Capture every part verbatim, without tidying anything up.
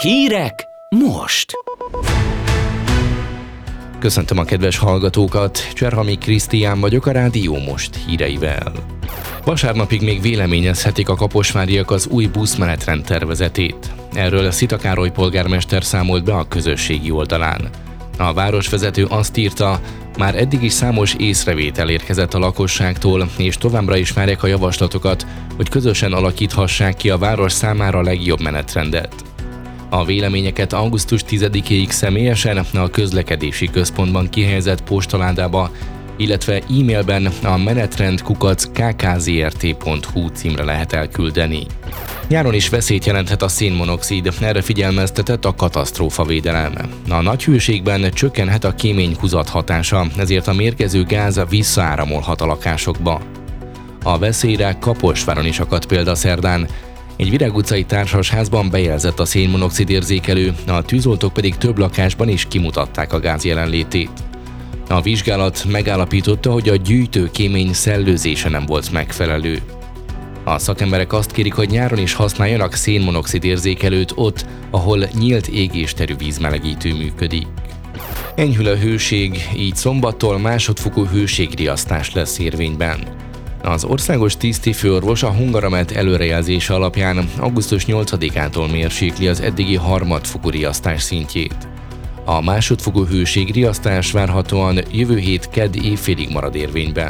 Hírek most! Köszöntöm a kedves hallgatókat, Cserhami Krisztián vagyok a Rádió Most híreivel. Vasárnapig még véleményezhetik a kaposváriak az új buszmenetrend tervezetét. Erről Szita Károly polgármester számolt be a közösségi oldalán. A városvezető azt írta, már eddig is számos észrevétel érkezett a lakosságtól, és továbbra is várják a javaslatokat, hogy közösen alakíthassák ki a város számára a legjobb menetrendet. A véleményeket augusztus tizedikéig személyesen a közlekedési központban kihelyezett postaládába, illetve e-mailben a menetrend kukac k k z r t pont h u címre lehet elküldeni. Nyáron is veszélyt jelenthet a szénmonoxid, erre figyelmeztetett a katasztrófavédelem. A nagy hőségben csökkenhet a kémény-huzat hatása, ezért a mérgező gáz visszaáramolhat a lakásokba. A veszélyre Kaposváron is akadt példa szerdán. Egy Virág utcai társasházban bejelzett a szénmonoxid érzékelő, a tűzoltók pedig több lakásban is kimutatták a gáz jelenlétét. A vizsgálat megállapította, hogy a gyűjtő kémény szellőzése nem volt megfelelő. A szakemberek azt kérik, hogy nyáron is használjanak szénmonoxid érzékelőt ott, ahol nyílt égésterű vízmelegítő működik. Enyhül a hőség, így szombattól másodfokú hőségriasztás lesz érvényben. Az országos tisztifőorvos a Hungaramet előrejelzése alapján augusztus nyolcadikától mérsékli az eddigi harmadfokú riasztás szintjét. A másodfokú hőségriasztás várhatóan jövő hét kedd éjfélig marad érvényben.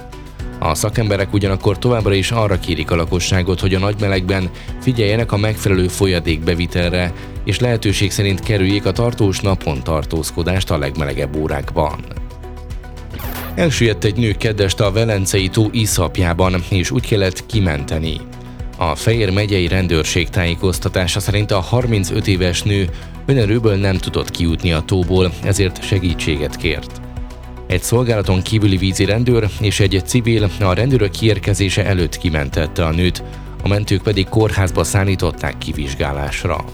A szakemberek ugyanakkor továbbra is arra kérik a lakosságot, hogy a nagy melegben figyeljenek a megfelelő folyadékbevitelre, és lehetőség szerint kerüljék a tartós napon tartózkodást a legmelegebb órákban. Elsüllyedt egy nő keddest a Velencei tó iszapjában, és úgy kellett kimenteni. A Fejér megyei rendőrség tájékoztatása szerint a harmincöt éves nő önerőből nem tudott kijutni a tóból, ezért segítséget kért. Egy szolgálaton kívüli vízi rendőr és egy civil a rendőrök kiérkezése előtt kimentette a nőt, a mentők pedig kórházba szállították kivizsgálásra.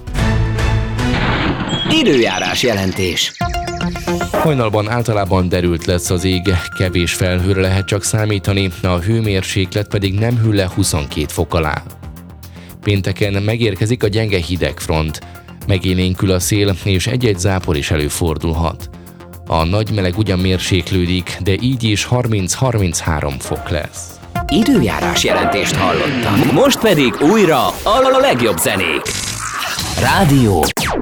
Időjárás jelentés. Hajnalban általában derült lesz az ég, kevés felhőre lehet csak számítani, a hőmérséklet pedig nem hűl le huszonkét fok alá. Pénteken megérkezik a gyenge hidegfront, megélénkül a szél és egy-egy zápor is előfordulhat. A nagy meleg ugyan mérséklődik, de így is harminc-harminchárom fok lesz. Időjárás jelentést hallottak. Most pedig újra a legjobb zenék. Rádió